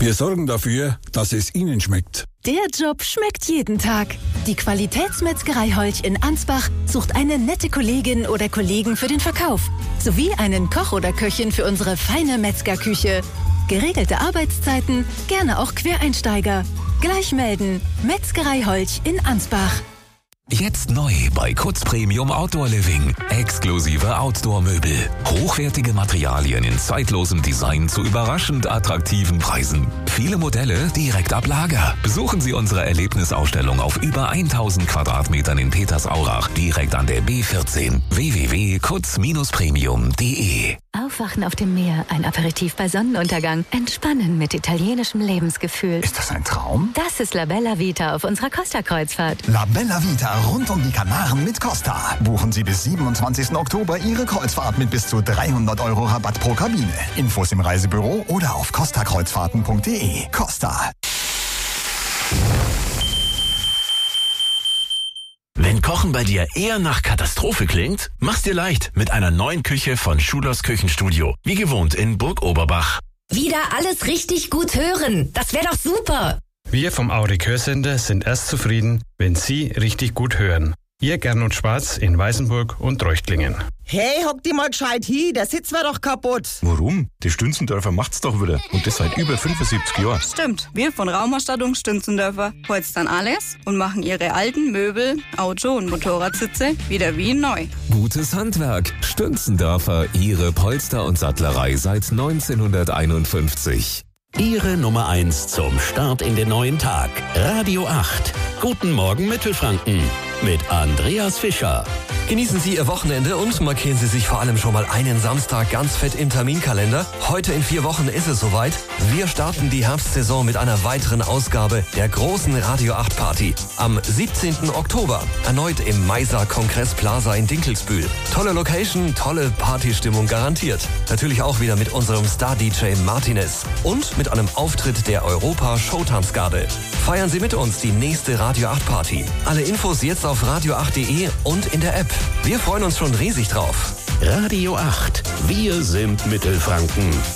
Wir sorgen dafür, dass es Ihnen schmeckt. Der Job schmeckt jeden Tag. Die Qualitätsmetzgerei Holch in Ansbach sucht eine nette Kollegin oder Kollegen für den Verkauf. Sowie einen Koch oder Köchin für unsere feine Metzgerküche. Geregelte Arbeitszeiten, gerne auch Quereinsteiger. Gleich melden. Metzgerei Holch in Ansbach. Jetzt neu bei Kutz Premium Outdoor Living. Exklusive Outdoor-Möbel. Hochwertige Materialien in zeitlosem Design zu überraschend attraktiven Preisen. Viele Modelle direkt ab Lager. Besuchen Sie unsere Erlebnisausstellung auf über 1000 Quadratmetern in Petersaurach, direkt an der B14. www.kutz-premium.de. Aufwachen auf dem Meer, ein Aperitif bei Sonnenuntergang, entspannen mit italienischem Lebensgefühl. Ist das ein Traum? Das ist La Bella Vita auf unserer Costa-Kreuzfahrt. La Bella Vita rund um die Kanaren mit Costa. Buchen Sie bis 27. Oktober Ihre Kreuzfahrt mit bis zu 300 € Rabatt pro Kabine. Infos im Reisebüro oder auf costakreuzfahrten.de. Costa. Wenn Kochen bei dir eher nach Katastrophe klingt, mach's dir leicht mit einer neuen Küche von Schulers Küchenstudio. Wie gewohnt in Burg Oberbach. Wieder alles richtig gut hören. Das wäre doch super. Wir vom Aurik Hörsender sind erst zufrieden, wenn Sie richtig gut hören. Ihr Gernot Schwarz in Weißenburg und Treuchtlingen. Hey, hock die mal gescheit hin, der Sitz war doch kaputt. Warum? Die Stünzendörfer macht's doch wieder. Und das seit über 75 Jahren. Stimmt, wir von Raumausstattung Stünzendörfer holzen dann alles und machen ihre alten Möbel, Auto- und Motorradsitze wieder wie neu. Gutes Handwerk. Stünzendörfer, Ihre Polster- und Sattlerei seit 1951. Ihre Nummer 1 zum Start in den neuen Tag. Radio 8. Guten Morgen Mittelfranken. Mit Andreas Fischer. Genießen Sie Ihr Wochenende und markieren Sie sich vor allem schon mal einen Samstag ganz fett im Terminkalender. Heute in 4 Wochen ist es soweit. Wir starten die Herbstsaison mit einer weiteren Ausgabe der großen Radio 8 Party. Am 17. Oktober. Erneut im Meiser Kongress Plaza in Dinkelsbühl. Tolle Location, tolle Partystimmung garantiert. Natürlich auch wieder mit unserem Star-DJ Martinez. Und mit einem Auftritt der Europa Showtanzgarde. Feiern Sie mit uns die nächste Radio 8 Party. Alle Infos jetzt auf radio8.de und in der App. Wir freuen uns schon riesig drauf. Radio 8. Wir sind Mittelfranken.